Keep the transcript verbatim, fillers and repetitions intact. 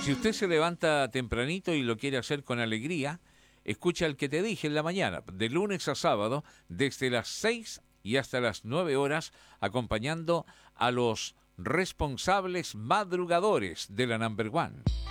Si usted se levanta tempranito y lo quiere hacer con alegría, escucha el que te dije en la mañana, de lunes a sábado, desde las seis y hasta las nueve horas, acompañando a los responsables madrugadores de la Number One.